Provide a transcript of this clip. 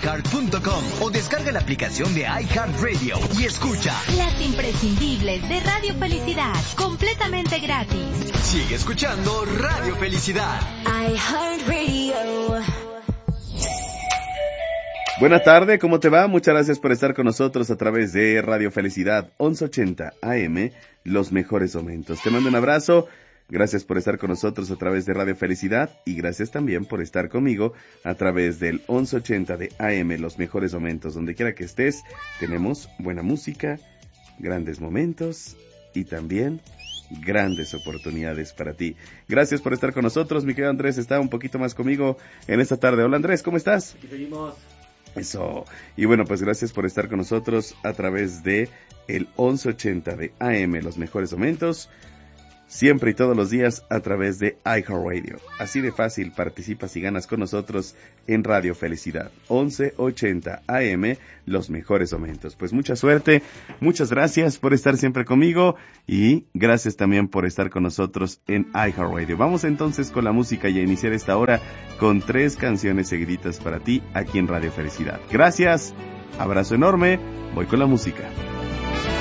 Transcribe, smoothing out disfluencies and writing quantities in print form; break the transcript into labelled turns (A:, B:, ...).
A: iHeart.com o descarga la aplicación de iHeartRadio y escucha
B: las imprescindibles de Radio Felicidad, completamente gratis.
A: Sigue escuchando Radio Felicidad.
C: iHeartRadio.
D: Buena tarde, ¿cómo te va? Muchas gracias por estar con nosotros a través de Radio Felicidad 1180 AM, los mejores momentos. Te mando un abrazo, gracias por estar con nosotros a través de Radio Felicidad y gracias también por estar conmigo a través del 1180 de AM, los mejores momentos. Donde quiera que estés, tenemos buena música, grandes momentos y también grandes oportunidades para ti. Gracias por estar con nosotros. Mi querido Andrés está un poquito más conmigo en esta tarde. Hola Andrés, ¿cómo estás?
E: Aquí seguimos.
D: Eso. Y bueno, pues gracias por estar con nosotros a través de el 1180 de AM, los mejores momentos, siempre y todos los días a través de iHeartRadio. Así de fácil, participas y ganas con nosotros en Radio Felicidad 1180 AM, los mejores momentos. Pues mucha suerte, muchas gracias por estar siempre conmigo y gracias también por estar con nosotros en iHeartRadio. Vamos entonces con la música y a iniciar esta hora con 3 canciones seguiditas para ti aquí en Radio Felicidad. Gracias, abrazo enorme, voy con la música.